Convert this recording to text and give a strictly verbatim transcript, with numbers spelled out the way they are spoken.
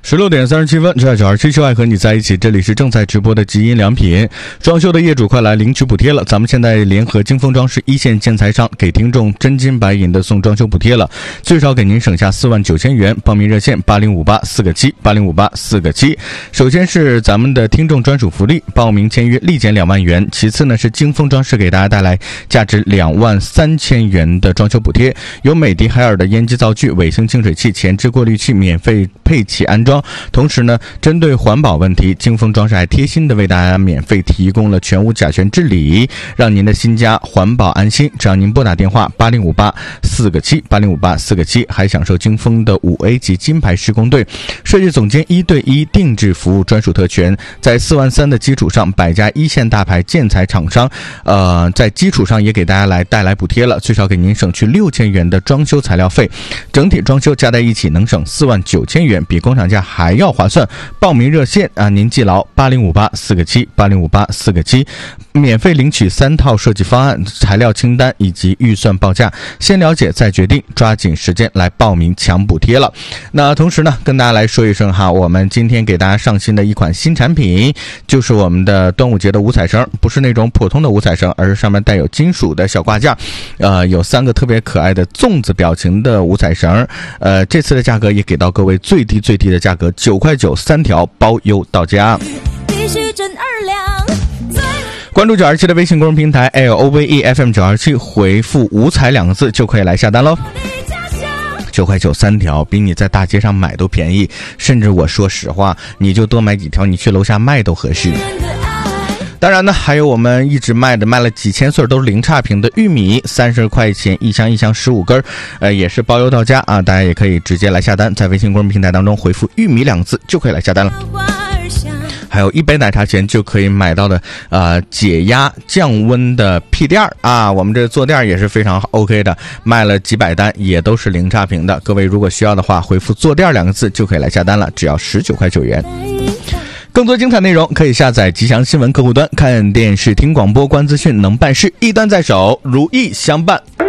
十六点三十七分，这九二七秀爱和你在一起，这里是正在直播的极音良品。装修的业主快来领取补贴了，咱们现在联合金丰装饰一线建材商，给听众真金白银的送装修补贴了，最少给您省下四万九千元。报名热线八零五八四个七八零五八四个七。首先是咱们的听众专属福利，报名签约立减两万元。其次呢是金丰装饰给大家带来价值两万三千元的装修补贴，有美的海尔的烟机灶具、尾星净水器、前置过滤器免费配齐安装。同时呢，针对环保问题，金丰装饰还贴心的为大家免费提供了全屋甲醛治理，让您的新家环保安心。只要您拨打电话八零五八四个七八零五八四个七，还享受金丰的五 A 级金牌施工队设计总监一对一定制服务专属特权。在四万三的基础上，百家一线大牌建材厂商，呃，在基础上也给大家来带来补贴了，最少给您省去六千元的装修材料费，整体装修加在一起能省四万九千元，比工厂价还要划算。报名热线啊，您记牢八零五八四个七八零五八四个七，免费领取三套设计方案、材料清单以及预算报价，先了解再决定，抓紧时间来报名抢补贴了。那同时呢，跟大家来说一声哈，我们今天给大家上新的一款新产品，就是我们的端午节的五彩绳，不是那种普通的五彩绳，而是上面带有金属的小挂件，呃，有三个特别可爱的粽子表情的五彩绳，呃，这次的价格也给到各位最低最低的价格，九块九三条，包邮到家。必须真二两。关注九二七的微信公众平台 L O V E F M 九二七，回复五彩两个字就可以来下单喽。九块九三条，比你在大街上买都便宜，甚至我说实话，你就多买几条，你去楼下卖都合适。当然呢，还有我们一直卖的卖了几千岁都是零差评的玉米，三十块钱一箱，一箱十五根，呃，也是包邮到家啊！大家也可以直接来下单，在微信公众平台当中回复玉米两个字就可以来下单了。还有一杯奶茶钱就可以买到的呃解压降温的屁垫啊，我们这坐垫也是非常 OK 的，卖了几百单也都是零差评的。各位如果需要的话，回复坐垫两个字就可以来下单了，只要十九块九元。更多精彩内容可以下载吉祥新闻客户端，看电视听广播观资讯能办事，一端在手，如意相伴。